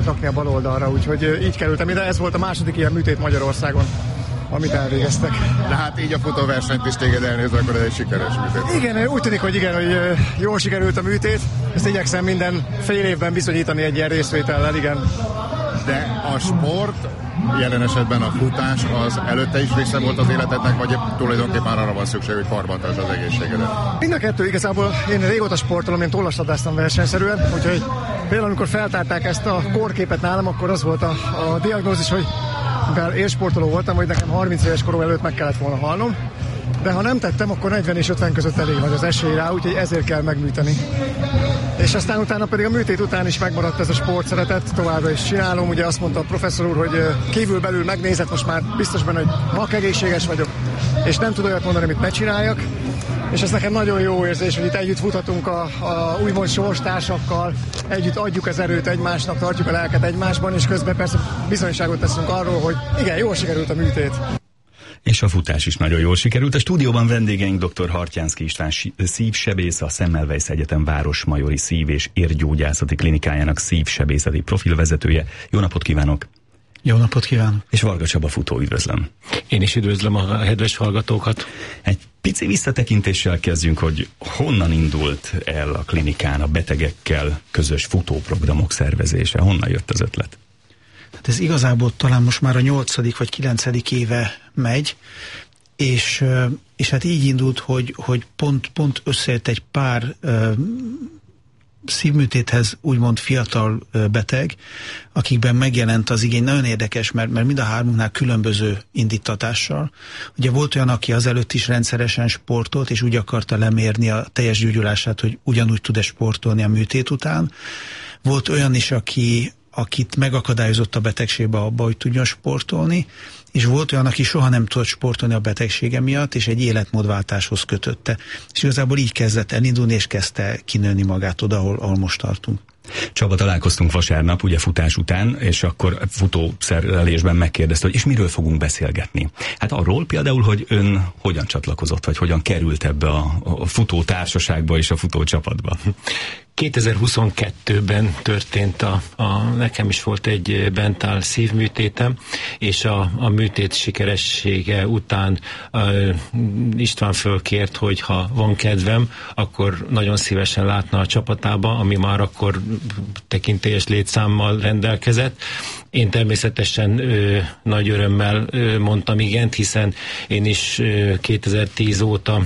kellett rakni a bal oldalra, úgyhogy így kerültem ide. Ez volt a második ilyen műtét Magyarországon, amit elvégeztek. De hát így a futóversenyt is téged elnézve, akkor ez egy sikeres műtét. Igen, úgy tűnik, hogy igen, hogy jól sikerült a műtét. Ezt igyekszem minden fél évben bizonyítani egy ilyen részvétellel, igen. De a sport, jelen esetben a futás, az előtte is része volt az életednek, vagy tulajdonképpen arra van szükség, hogy karbantartsd az egészségedet? Mind a kettő igazából. Én régóta sportolom, én tollasadáztam versenyszerűen, úgyhogy például amikor feltárták ezt a korképet nálam, akkor az volt a diagnózis, hogy mivel élsportoló voltam, hogy nekem 30 éves korom előtt meg kellett volna halnom, de ha nem tettem, akkor 40 és 50 között elég nagy az esély rá, úgyhogy ezért kell megműteni. És aztán utána pedig a műtét után is megmaradt ez a sportszeretet, továbbra is csinálom. Ugye azt mondta a professzor úr, hogy kívülbelül megnézett, most már biztos benne, hogy mak egészséges vagyok, és nem tud olyat mondani, amit ne csináljak. És ez nekem nagyon jó érzés, hogy itt együtt futhatunk a úgymond sorstársakkal, együtt adjuk az erőt egymásnak, tartjuk a lelket egymásban, és közben persze bizonyságot teszünk arról, hogy igen, jól sikerült a műtét. És a futás is nagyon jól sikerült. A stúdióban vendégeink dr. Hartyánszky István szívsebész, a Semmelweis Egyetem Városmajori Szív- és Érgyógyászati Klinikájának szívsebészeti profilvezetője. Jó napot kívánok! Jó napot kívánok! És Varga Csaba futó, üdvözlöm! Én is üdvözlöm a kedves hallgatókat! Egy pici visszatekintéssel kezdjünk, hogy honnan indult el a klinikán a betegekkel közös futóprogramok szervezése? Honnan jött az ötlet? Hát ez igazából talán most már a 8. vagy 9. éve megy, és hát így indult, hogy pont összejött egy pár szívműtéthez úgymond fiatal beteg, akikben megjelent az igény. Nagyon érdekes, mert mind a hármunknál különböző indítatással. Ugye volt olyan, aki azelőtt is rendszeresen sportolt, és úgy akarta lemérni a teljes gyógyulását, hogy ugyanúgy tud-e sportolni a műtét után. Volt olyan is, akit megakadályozott a betegségbe abba, hogy tudjon sportolni, és volt olyan, aki soha nem tudott sportolni a betegsége miatt, és egy életmódváltáshoz kötötte. És igazából így kezdett elindulni, és kezdte kinőni magát oda, ahol most tartunk. Csaba, találkoztunk vasárnap, ugye futás után, és akkor futószerelésben megkérdezte, hogy és miről fogunk beszélgetni. Hát arról például, hogy ön hogyan csatlakozott, vagy hogyan került ebbe a futótársaságba és a futócsapatba. 2022-ben történt nekem is volt egy bentál szívműtétem, és a műtét sikeressége után István fölkért, hogy ha van kedvem, akkor nagyon szívesen látna a csapatába, ami már akkor tekintélyes létszámmal rendelkezett. Én természetesen nagy örömmel mondtam igent, hiszen én is 2010 óta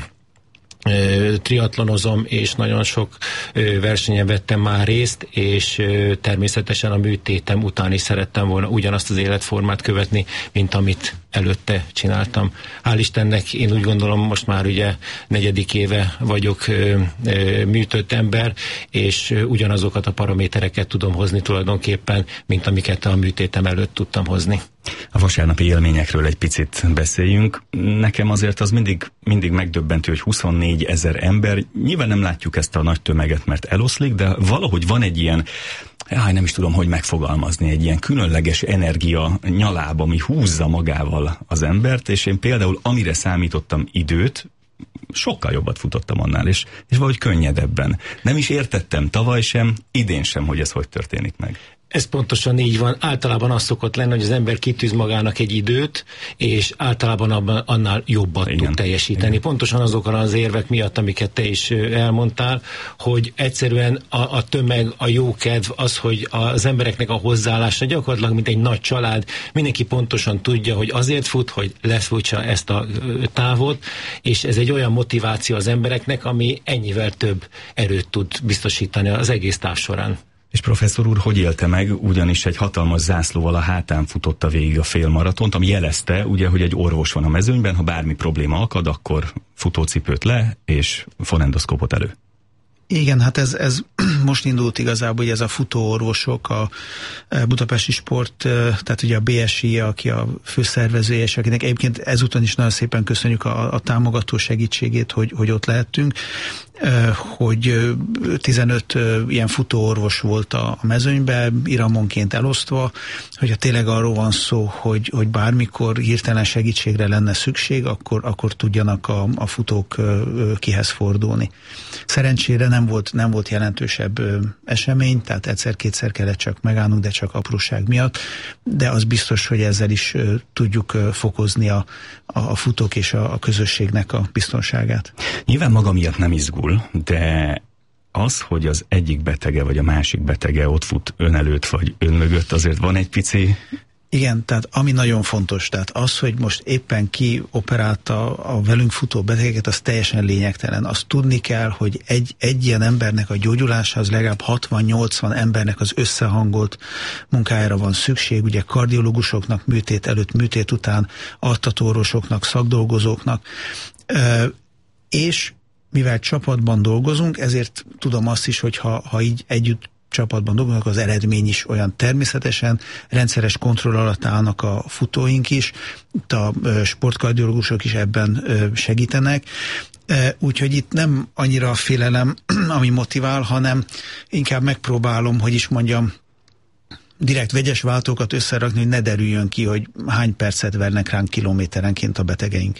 triatlonozom, és nagyon sok versenyen vettem már részt, és természetesen a műtétem után is szerettem volna ugyanazt az életformát követni, mint amit előtte csináltam. Hál' Istennek én úgy gondolom, most már ugye 4. éve vagyok műtött ember, és ugyanazokat a paramétereket tudom hozni tulajdonképpen, mint amiket a műtétem előtt tudtam hozni. A vasárnapi élményekről egy picit beszéljünk. Nekem azért az mindig megdöbbentő, hogy 24 000 ember, nyilván nem látjuk ezt a nagy tömeget, mert eloszlik, de valahogy van egy ilyen, nem is tudom, hogy megfogalmazni, egy ilyen különleges energia nyaláb, ami húzza magával az embert, és én például amire számítottam időt, sokkal jobbat futottam annál, és valahogy könnyedebben. Nem is értettem tavaly sem, idén sem, hogy ez hogy történik meg. Ez pontosan így van. Általában az szokott lenni, hogy az ember kitűz magának egy időt, és általában annál jobbat tud teljesíteni. Igen. Pontosan azokon az érvek miatt, amiket te is elmondtál, hogy egyszerűen a tömeg, a jókedv, az, hogy az embereknek a hozzáállása gyakorlatilag, mint egy nagy család, mindenki pontosan tudja, hogy azért fut, hogy lefutsa ezt a távot, és ez egy olyan motiváció az embereknek, ami ennyivel több erőt tud biztosítani az egész táv során. És professzor úr, hogy élte meg? Ugyanis egy hatalmas zászlóval a hátán futotta végig a félmaratont, ami jelezte, ugye, hogy egy orvos van a mezőnyben, ha bármi probléma akad, akkor futócipőt le, és fonendoszkópot elő. Igen, hát ez most indult igazából, hogy ez a futóorvosok, a Budapesti Sport, tehát ugye a BSI, aki a főszervezője, és akinek egyébként ezúton is nagyon szépen köszönjük a támogató segítségét, hogy ott lehettünk. hogy 15 ilyen futóorvos volt a mezőnyben, iramonként elosztva, hogyha tényleg arról van szó, hogy bármikor hirtelen segítségre lenne szükség, akkor tudjanak a futók kihez fordulni. Szerencsére nem volt jelentősebb esemény, tehát egyszer-kétszer kellett csak megállnunk, de csak apróság miatt, de az biztos, hogy ezzel is tudjuk fokozni a futók és a közösségnek a biztonságát. Nyilván maga miatt nem izgul, de az, hogy az egyik betege vagy a másik betege ott fut ön előtt vagy ön mögött, azért van egy pici... Igen, tehát ami nagyon fontos, tehát az, hogy most éppen ki operálta a velünk futó betegeket, az teljesen lényegtelen. Azt tudni kell, hogy egy ilyen embernek a gyógyulásához legalább 60-80 embernek az összehangolt munkájára van szükség, ugye kardiológusoknak, műtét előtt, műtét után, altatóorvosoknak, szakdolgozóknak, és mivel csapatban dolgozunk, ezért tudom azt is, hogy ha így együtt csapatban dolgoznak, az eredmény is olyan. Természetesen rendszeres kontroll alatt állnak a futóink is, a sportkardiológusok is ebben segítenek, úgyhogy itt nem annyira a félelem, ami motivál, hanem inkább megpróbálom, hogy is mondjam, direkt vegyes váltókat összerakni, hogy ne derüljön ki, hogy hány percet vernek ránk kilométerenként a betegeink.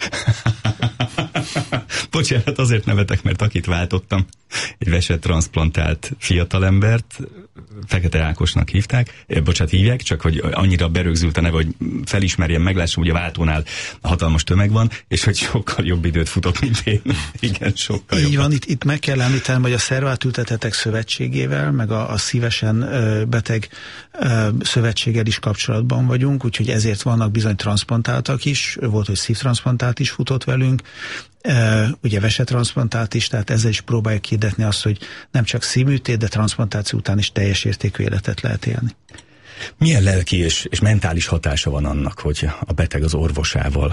Bocsánat, azért nevetek, mert akit váltottam, egy vesettranszplantált fiatalembert, Fekete Ákosnak hívják, csak hogy annyira berögzült a neve, hogy felismerjem, meglássam, hogy a váltónál hatalmas tömeg van, és hogy sokkal jobb időt futok, mint én. Igen, sokkal jobb. Így van, itt meg kell említenem, hogy a Szervátültetetek Szövetségével, meg a Szívesen Beteg Szövetséggel is kapcsolatban vagyunk, úgyhogy ezért vannak bizony transzplantáltak is, volt, hogy szívtranszplantált is futott velünk, ugye vesetranszplantált is, tehát ezzel is próbáljuk hirdetni azt, hogy nem csak szívműtét, de transzplantáció után is teljes értékű életet lehet élni. Milyen lelki és mentális hatása van annak, hogy a beteg az orvosával,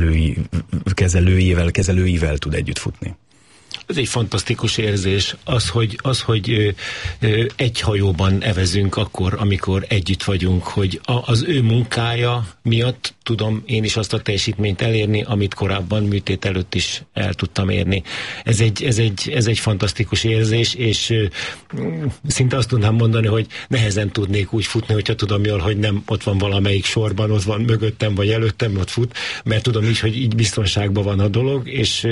kezelőivel tud együtt futni? Ez egy fantasztikus érzés, az, hogy egy hajóban evezünk akkor, amikor együtt vagyunk, hogy az ő munkája miatt tudom én is azt a teljesítményt elérni, amit korábban műtét előtt is el tudtam érni. Ez egy fantasztikus érzés, és szinte azt tudnám mondani, hogy nehezen tudnék úgy futni, hogyha tudom jól, hogy nem ott van valamelyik sorban, ott van mögöttem vagy előttem, ott fut, mert tudom is, hogy így biztonságban van a dolog, és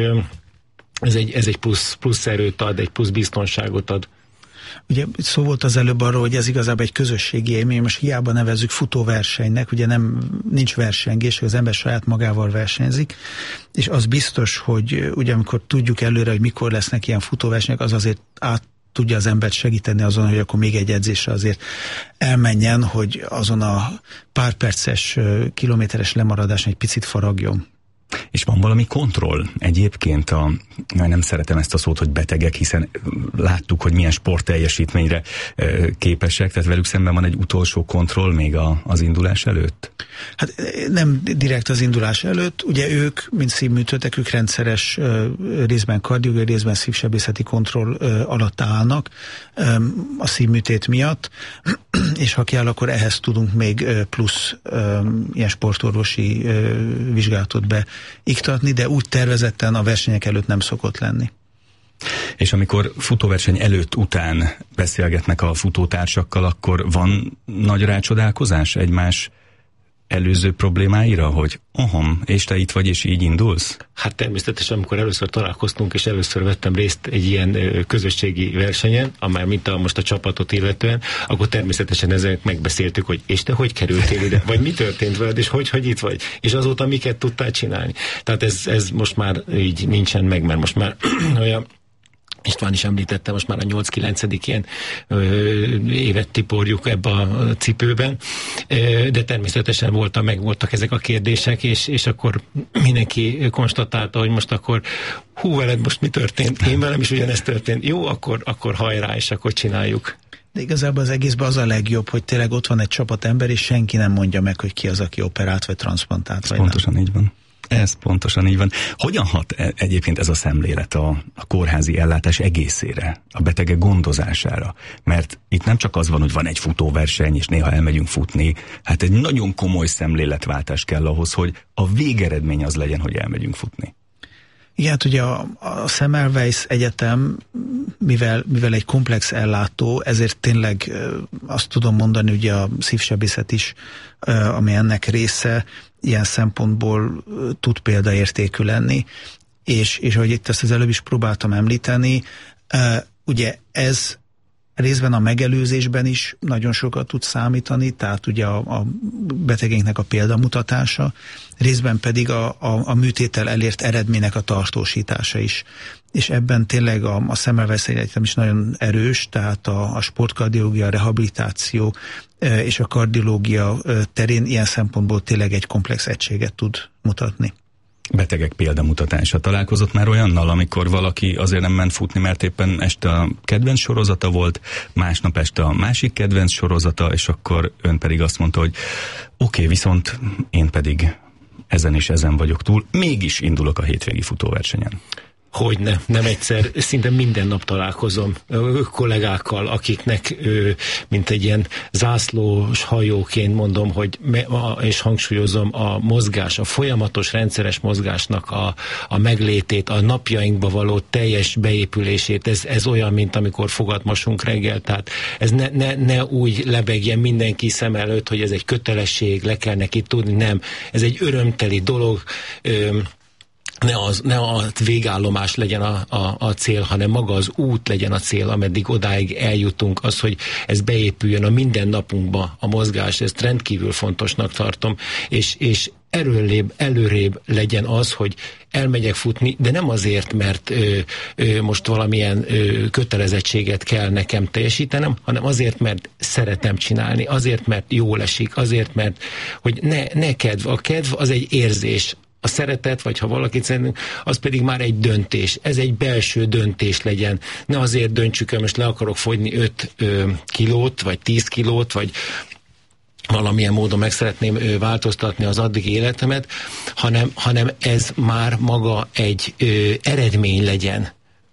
ez egy plusz erőt ad, egy plusz biztonságot ad. Ugye szó volt az előbb arról, hogy ez igazából egy közösségi élmény, most hiába nevezzük futóversenynek, ugye nincs versengés, az ember saját magával versenyzik, és az biztos, hogy ugye amikor tudjuk előre, hogy mikor lesznek ilyen futóversenyek, az azért tudja az embert segíteni azon, hogy akkor még egy edzésre azért elmenjen, hogy azon a pár perces, kilométeres lemaradáson egy picit faragjon. És van valami kontroll egyébként nem szeretem ezt a szót, hogy betegek, hiszen láttuk, hogy milyen sportteljesítményre képesek, tehát velük szemben van egy utolsó kontroll még az indulás előtt? Hát nem direkt az indulás előtt, ugye ők, mint szívműtőtek, ők rendszeres részben kardiológiai, részben szívsebészeti kontroll alatt állnak a szívműtét miatt, és ha kell, akkor ehhez tudunk még plusz ilyen sportorvosi vizsgálatot beiktatni, de úgy tervezetten a versenyek előtt nem szokott lenni. És amikor futóverseny előtt, után beszélgetnek a futótársakkal, akkor van nagy rácsodálkozás egymás előző problémáira, hogy és te itt vagy, és így indulsz? Hát természetesen, amikor először találkoztunk, és először vettem részt egy ilyen közösségi versenyen, amely most a csapatot illetően, akkor természetesen ezek megbeszéltük, hogy és te hogy kerültél ide, vagy mi történt veled, és hogy itt vagy, és azóta miket tudtál csinálni. Tehát ez most már így nincsen meg, mert most már olyan István is említette, most már a 8-9. ilyen évet tiporjuk ebbe a cipőben, de természetesen megvoltak ezek a kérdések, és akkor mindenki konstatálta, hogy most akkor veled most mi történt, én velem is ugyanezt történt, jó, akkor hajrá, és akkor csináljuk. De igazából az egészben az a legjobb, hogy tényleg ott van egy csapat ember, és senki nem mondja meg, hogy ki az, aki operált, vagy transzplantált, vagy pontosan nem. Így van. Ez pontosan így van. Hogyan hat egyébként ez a szemlélet a kórházi ellátás egészére, a betegek gondozására? Mert itt nem csak az van, hogy van egy futóverseny, és néha elmegyünk futni, hát egy nagyon komoly szemléletváltás kell ahhoz, hogy a végeredmény az legyen, hogy elmegyünk futni. Igen, ugye a Semmelweis Egyetem, mivel egy komplex ellátó, ezért tényleg azt tudom mondani, ugye a szívsebészet is, ami ennek része, ilyen szempontból tud példaértékű lenni, és ahogy itt ezt az előbb is próbáltam említeni, ugye ez részben a megelőzésben is nagyon sokat tud számítani, tehát ugye a betegeinknek a példamutatása, részben pedig a műtéttel elért eredménynek a tartósítása is. És ebben tényleg a Semmelweis Egyetem is nagyon erős, tehát a sportkardiológia, a rehabilitáció és a kardiológia terén ilyen szempontból tényleg egy komplex egységet tud mutatni. Betegek példamutatása. Találkozott már olyannal, amikor valaki azért nem ment futni, mert éppen este a kedvenc sorozata volt, másnap este a másik kedvenc sorozata, és akkor ön pedig azt mondta, hogy oké, viszont én pedig ezen és ezen vagyok túl, mégis indulok a hétvégi futóversenyen. Hogyne, nem egyszer, szinte minden nap találkozom kollégákkal, akiknek, mint egy ilyen zászlós hajóként mondom, hogy és hangsúlyozom, a mozgás, a folyamatos rendszeres mozgásnak a meglétét, a napjainkba való teljes beépülését, ez olyan, mint amikor fogatmosunk reggel, tehát ez ne úgy lebegjen mindenki szem előtt, hogy ez egy kötelesség, le kell neki tudni, nem. Ez egy örömteli dolog, ne a végállomás legyen a cél, hanem maga az út legyen a cél, ameddig odáig eljutunk. Az, hogy ez beépüljön a mindennapunkba, a mozgás, ezt rendkívül fontosnak tartom, és előrébb legyen az, hogy elmegyek futni, de nem azért, mert most valamilyen kötelezettséget kell nekem teljesítenem, hanem azért, mert szeretem csinálni, azért, mert jól esik, azért, mert hogy ne kedv. A kedv az egy érzés. A szeretet, vagy ha valakit szeretünk, az pedig már egy döntés. Ez egy belső döntés legyen. Ne azért döntsük el, most le akarok fogyni 5 kilót, vagy 10 kilót, vagy valamilyen módon meg szeretném változtatni az addigi életemet, hanem ez már maga egy eredmény legyen.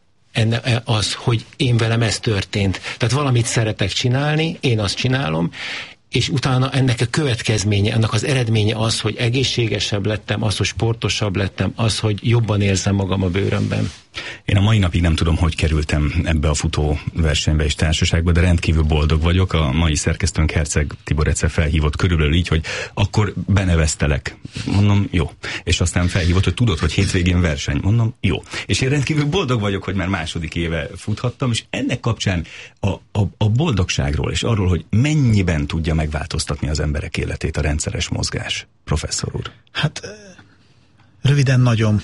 Az, hogy én velem ez történt. Tehát valamit szeretek csinálni, én azt csinálom, és utána ennek a következménye, ennek az eredménye az, hogy egészségesebb lettem, az, hogy sportosabb lettem, az, hogy jobban érzem magam a bőrömben. Én a mai napig nem tudom, hogy kerültem ebbe a futóversenybe és társaságba, de rendkívül boldog vagyok. A mai szerkesztőnk Herceg Tibor egyszer felhívott körülbelül így, hogy akkor beneveztelek. Mondom, jó. És aztán felhívott, hogy tudod, hogy hétvégén verseny. Mondom, jó. És én rendkívül boldog vagyok, hogy már második éve futhattam, és ennek kapcsán a boldogságról és arról, hogy mennyiben tudja megváltoztatni az emberek életét a rendszeres mozgás. Professzor úr. Hát röviden nagyon.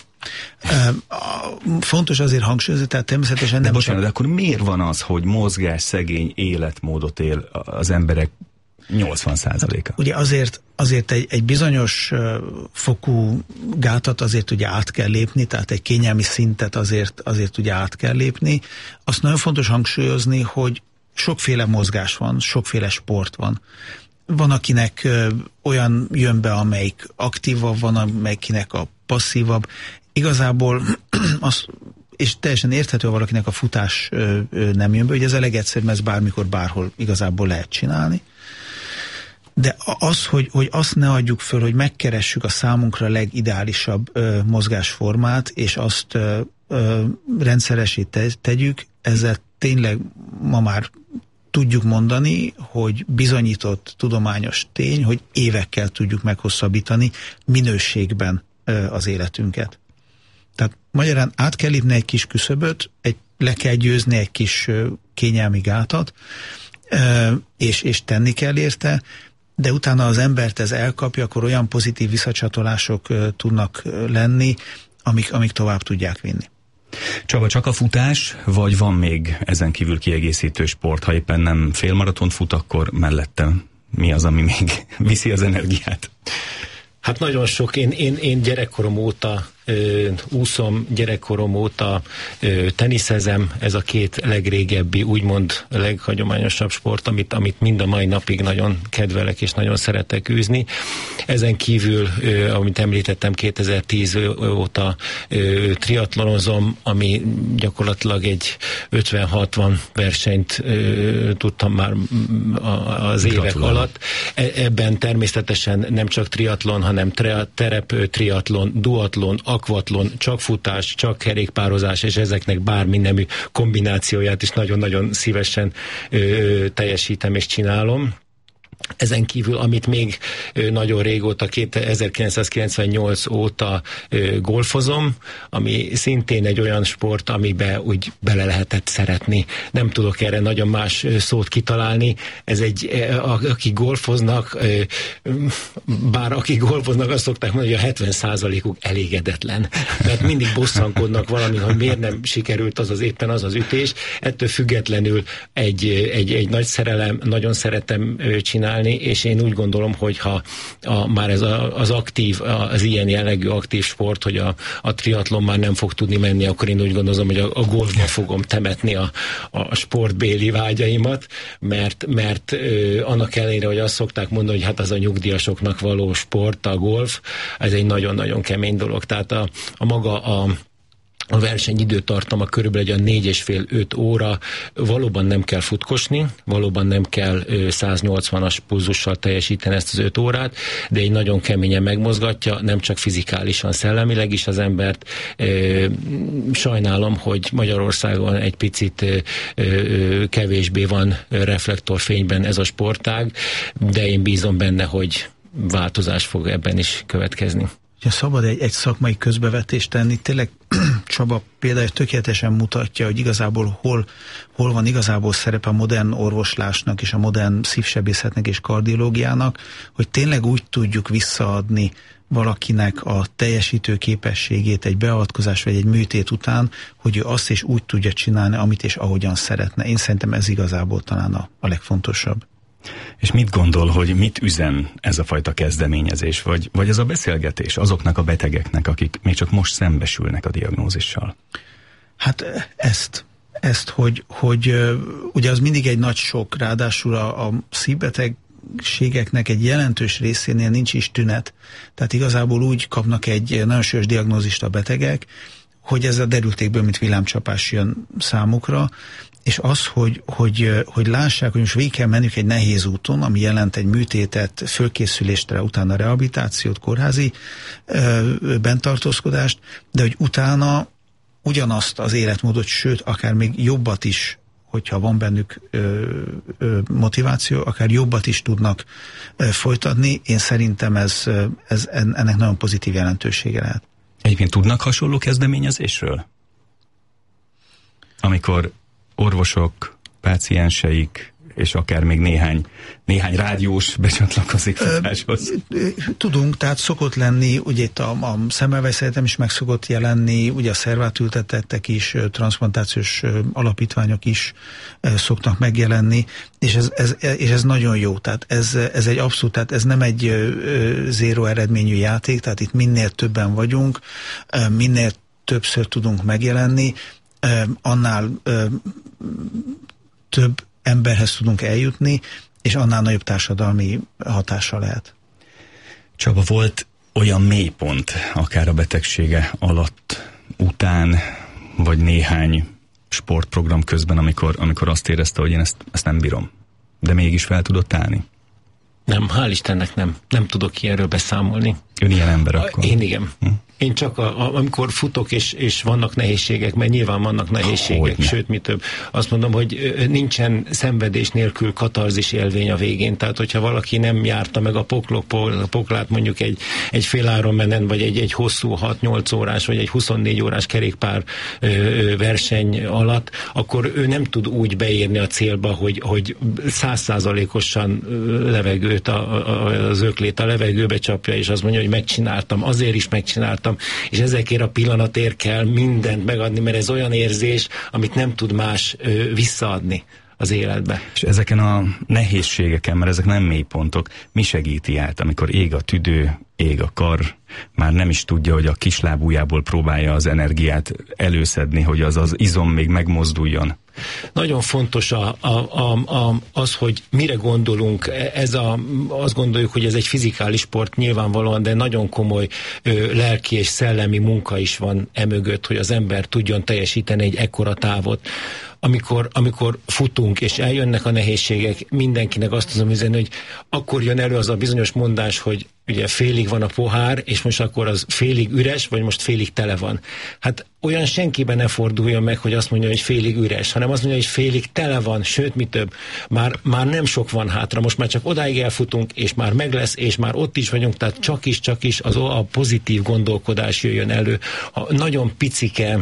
Fontos azért hangsúlyozni, tehát természetesen nem. De bocsánat, de akkor miért van az, hogy mozgás szegény életmódot él az emberek 80%-a? Ugye azért egy bizonyos fokú gátat azért ugye át kell lépni, tehát egy kényelmi szintet azért ugye át kell lépni. Azt nagyon fontos hangsúlyozni, hogy sokféle mozgás van, sokféle sport van. Van, akinek olyan jön be, amelyik aktívabb, van, amelyikinek a passzívabb. Igazából és teljesen érthető, valakinek a futás nem jön be, ugye ez a legegyszerűbb, ez bármikor, bárhol igazából lehet csinálni. De az, hogy azt ne adjuk föl, hogy megkeressük a számunkra legideálisabb mozgásformát, és azt rendszeressé tegyük, ezzel tényleg ma már tudjuk mondani, hogy bizonyított tudományos tény, hogy évekkel tudjuk meghosszabbítani minőségben az életünket. Tehát magyarán át kell lépni egy kis küszöböt, le kell győzni egy kis kényelmi gátat, és tenni kell érte, de utána az embert ez elkapja, akkor olyan pozitív visszacsatolások tudnak lenni, amik tovább tudják vinni. Csaba, csak a futás, vagy van még ezen kívül kiegészítő sport? Ha éppen nem félmaratont fut, akkor mellette mi az, ami még viszi az energiát? Hát nagyon sok. Én gyerekkorom óta úszom, gyerekkorom óta teniszezem, ez a két legrégebbi, úgymond leghagyományosabb sport, amit mind a mai napig nagyon kedvelek és nagyon szeretek űzni. Ezen kívül, amit említettem, 2010 óta triatlonozom, ami gyakorlatilag egy 50-60 versenyt tudtam már az évek alatt. Ebben természetesen nem csak triatlon, hanem terep triatlon, duatlon, akvatlon, csak futás, csak kerékpározás, és ezeknek bármi nemű kombinációját is nagyon-nagyon szívesen teljesítem és csinálom. Ezen kívül, amit még nagyon régóta, 1998 óta golfozom, ami szintén egy olyan sport, amiben úgy bele lehetett szeretni. Nem tudok erre nagyon más szót kitalálni. Ez akik golfoznak, bár akik golfoznak, azt szokták mondani, hogy a 70%-uk elégedetlen. Mert mindig bosszankodnak valamin, hogy miért nem sikerült éppen az ütés. Ettől függetlenül egy nagy szerelem, nagyon szeretem csinálni, és én úgy gondolom, hogy ha már ez az aktív, az ilyen jellegű aktív sport, hogy a triatlon már nem fog tudni menni, akkor én úgy gondolom, hogy a golfba fogom temetni a sportbéli vágyaimat, mert annak ellenére, hogy azt szokták mondani, hogy hát az a nyugdíjasoknak való sport, a golf, ez egy nagyon-nagyon kemény dolog. Tehát a maga a verseny időtartama körülbelül egy 4,5-5 óra, valóban nem kell futkosni, valóban nem kell 180-as pulzussal teljesíteni ezt az 5 órát, de egy nagyon keményen megmozgatja, nem csak fizikálisan, szellemileg is az embert. Sajnálom, hogy Magyarországon egy picit kevésbé van reflektorfényben ez a sportág, de én bízom benne, hogy változás fog ebben is következni. Ha szabad egy szakmai közbevetést tenni, tényleg Csaba például tökéletesen mutatja, hogy igazából hol van igazából szerepe a modern orvoslásnak és a modern szívsebészetnek és kardiológiának, hogy tényleg úgy tudjuk visszaadni valakinek a teljesítő képességét egy beavatkozás vagy egy műtét után, hogy ő azt is úgy tudja csinálni, amit és ahogyan szeretne. Én szerintem ez igazából talán a legfontosabb. És mit gondol, hogy mit üzen ez a fajta kezdeményezés, vagy ez a beszélgetés azoknak a betegeknek, akik még csak most szembesülnek a diagnózissal? Hát ezt hogy ugye az mindig egy nagy sok, ráadásul a szívbetegségeknek egy jelentős részénél nincs is tünet. Tehát igazából úgy kapnak egy nagyon súlyos diagnózist a betegek, hogy ez a derültékből, mint villámcsapás jön számukra, és az, hogy lássák, hogy most végig kell mennünk egy nehéz úton, ami jelent egy műtétet, fölkészüléstre, utána rehabilitációt, kórházi bentartózkodást, de hogy utána ugyanazt az életmódot, sőt, akár még jobbat is, hogyha van bennük motiváció, akár jobbat is tudnak folytatni. Én szerintem ennek nagyon pozitív jelentősége lehet. Egyébként tudnak hasonló kezdeményezésről? Amikor orvosok, pácienseik, és akár még néhány rádiós becsatlakozik futáshoz. Tudunk, tehát szokott lenni, ugye itt a Semmelweis Egyetem is meg szokott jelenni, ugye a szervátültetettek is, transzplantációs alapítványok is szoktak megjelenni, és ez nagyon jó, tehát ez egy abszolút, tehát ez nem egy zéró eredményű játék, tehát itt minél többen vagyunk, minél többször tudunk megjelenni, annál több emberhez tudunk eljutni, és annál nagyobb társadalmi hatása lehet. Csaba, volt olyan mélypont, akár a betegsége alatt, után, vagy néhány sportprogram közben, amikor azt érezte, hogy én ezt nem bírom, de mégis fel tudott állni? Nem, hál' Istennek nem tudok ilyenről beszámolni. Ön ilyen ember akkor? Én igen. Én csak amikor futok, és vannak nehézségek, mert nyilván vannak nehézségek, sőt, mi több. Azt mondom, hogy nincsen szenvedés nélkül katarzis élvény a végén. Tehát, hogyha valaki nem járta meg a poklát mondjuk egy fél Ironmanen, vagy egy hosszú 6-8 órás, vagy egy 24 órás kerékpár verseny alatt, akkor ő nem tud úgy beérni a célba, hogy 100%-osan levegőt, az öklét a levegőbe csapja, és azt mondja, hogy megcsináltam, azért is megcsináltam, és ezekért a pillanatért kell mindent megadni, mert ez olyan érzés, amit nem tud más visszaadni az életbe. És ezeken a nehézségeken, mert ezek nem mélypontok, mi segíti át, amikor ég a tüdő, ég a kar, már nem is tudja, hogy a kislábújából próbálja az energiát előszedni, hogy az izom még megmozduljon? Nagyon fontos az, hogy mire gondolunk. Azt gondoljuk, hogy ez egy fizikális sport nyilvánvalóan, de nagyon komoly lelki és szellemi munka is van emögött, hogy az ember tudjon teljesíteni egy ekkora távot. amikor futunk, és eljönnek a nehézségek, mindenkinek azt tudom üzenni, hogy akkor jön elő az a bizonyos mondás, hogy ugye félig van a pohár, és most akkor az félig üres, vagy most félig tele van. Hát olyan senkiben ne forduljon meg, hogy azt mondja, hogy félig üres, hanem azt mondja, hogy félig tele van, sőt, mi több, már nem sok van hátra, most már csak odáig elfutunk, és már meg lesz, és már ott is vagyunk, tehát csak is a pozitív gondolkodás jöjjön elő. Ha nagyon picike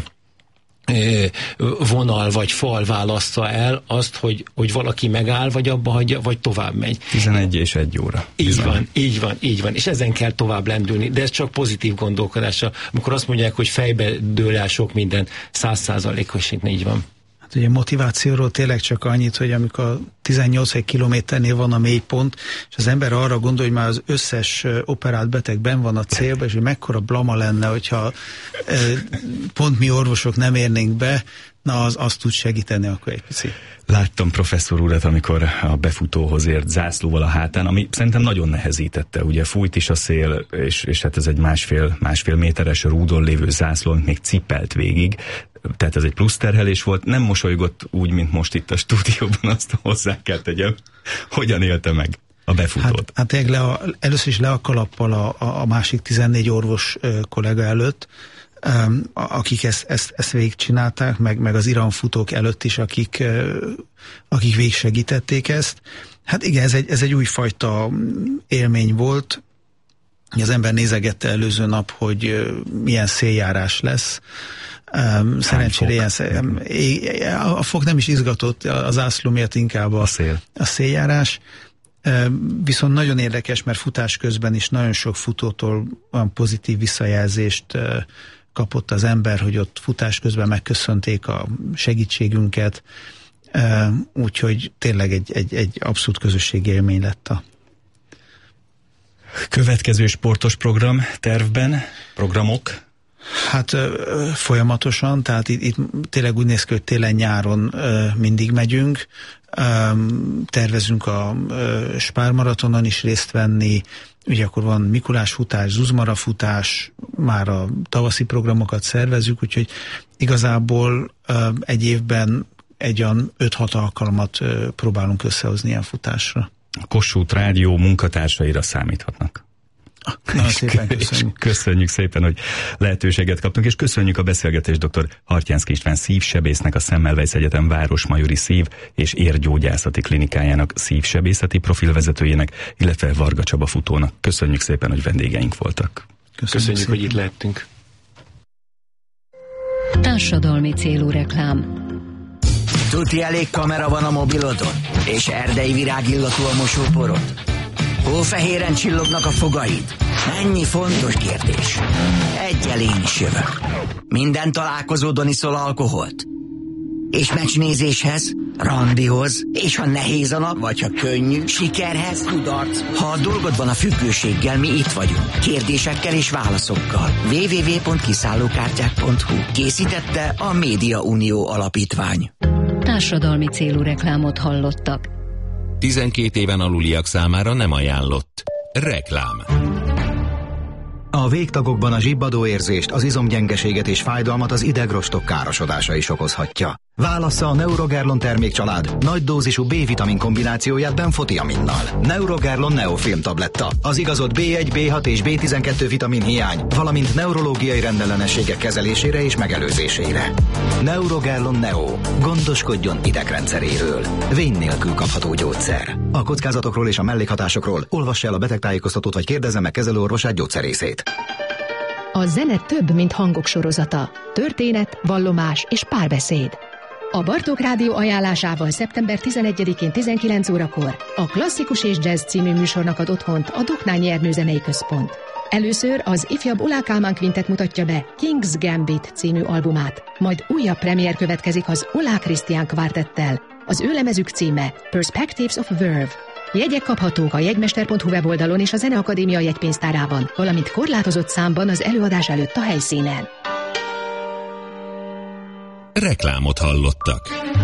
vonal vagy fal válassza el azt, hogy valaki megáll, vagy abba hagyja, vagy tovább megy. 11 és 1 óra. Így van. És ezen kell tovább lendülni. De ez csak pozitív gondolkodása. Amikor azt mondják, hogy fejbe dől el sok minden, 100%-os, így van. Hát ugye motivációról tényleg csak annyit, hogy amikor 18 kilométernél van a mélypont, és az ember arra gondol, hogy már az összes operált beteg benn van a célba, és hogy mekkora blama lenne, hogyha pont mi orvosok nem érnénk be, na az tud segíteni akkor egy picit. Láttam professzor urat, amikor a befutóhoz ért zászlóval a hátán, ami szerintem nagyon nehezítette. Ugye fújt is a szél, és hát ez egy másfél méteres rúdon lévő zászló, amit még cipelt végig, tehát ez egy plusz terhelés volt. Nem mosolygott úgy, mint most itt a stúdióban, azt hozzá kell tegyem. Hogyan élte meg a befutót? Hát először is le a kalappal a másik 14 orvos kollega előtt, akik ezt végigcsinálták, meg az iramfutók előtt is, akik végig segítették ezt. Hát igen, ez egy újfajta élmény volt. Az ember nézegette előző nap, hogy milyen széljárás lesz. Szerencsére a fog nem is izgatott, az zászló miatt inkább a széljárás. Viszont nagyon érdekes, mert futás közben is nagyon sok futótól olyan pozitív visszajelzést kapott az ember, hogy ott futás közben megköszönték a segítségünket, úgyhogy tényleg egy abszolút közösségi élmény lett a következő sportos program tervben, programok? Hát folyamatosan, tehát itt tényleg úgy néz ki, hogy télen-nyáron mindig megyünk, tervezünk a Spár maratonon is részt venni, ugye akkor van Mikulás futás, Zuzmara futás, már a tavaszi programokat szervezzük, úgyhogy igazából egy évben egy olyan 5-6 alkalmat próbálunk összehozni ilyen futásra. A Kossuth Rádió munkatársaira számíthatnak. Nagyon szépen köszönjük. Köszönjük szépen, hogy lehetőséget kaptunk, és köszönjük a beszélgetést dr. Hartyánszky István szívsebésznek, a Semmelweis Egyetem Városmajori Szív- és Érgyógyászati Klinikájának szívsebészeti profilvezetőjének, illetve Varga Csaba futónak. Köszönjük szépen, hogy vendégeink voltak. Köszönjük, hogy itt lehettünk. Társadalmi célú reklám. Tuti elég kamera van a mobilodon? És erdei virágillatú a mosóporod? Hófehéren csillognak a fogaid? Ennyi fontos kérdés. Egyel én is jövök. Minden találkozódon iszol alkoholt? És meccsnézéshez, randihoz, és ha nehéz a nap, vagy ha könnyű, sikerhez, kudarc. Ha a dolgod van a függőséggel, mi itt vagyunk. Kérdésekkel és válaszokkal. www.kiszállókártyák.hu. Készítette a Média Unió Alapítvány. Társadalmi célú reklámot hallottak. 12 éven aluliak számára nem ajánlott. Reklám. A végtagokban a zsibbadó érzést, az izomgyengeséget és fájdalmat az idegrostok károsodása is okozhatja. Válassza a Neurogerlon termékcsalád nagy dózisú B-vitamin kombinációját benfotiaminnal. Neurogerlon Neofilm tabletta. Az igazodt B1, B6 és B12 vitamin hiány, valamint neurológiai rendellenességek kezelésére és megelőzésére. Neurogerlon Neo. Gondoskodjon idegrendszeréről. Vény nélkül kapható gyógyszer. A kockázatokról és a mellékhatásokról olvassa el a betegtájékoztatót vagy kérdezze meg kezelőorvosát, gyógyszerészét. A zene több, mint hangok sorozata. Történet, vallomás és párbeszéd. A Bartók Rádió ajánlásával szeptember 11-én 19 órakor a Klasszikus és Jazz című műsornak ad otthont a Doknányi Ernő Zenei Központ. Először az ifjabb Ullá Kálmán Quintet mutatja be King's Gambit című albumát, majd újabb premier következik az Ullá Krisztián Kvártettel. Az ő lemezük címe Perspectives of Verve. Jegyek kaphatók a jegymester.hu weboldalon és a Zeneakadémia jegypénztárában, valamint korlátozott számban az előadás előtt a helyszínen. Reklámot hallottak.